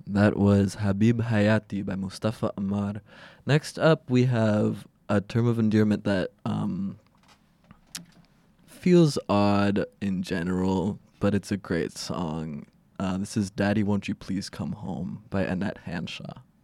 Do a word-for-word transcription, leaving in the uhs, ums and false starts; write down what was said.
That was Habib Hayati by Mustafa Ammar. Next up, we have a term of endearment that um, feels odd in general, but it's a great song. Uh, this is Daddy Won't You Please Come Home by Annette Hanshaw.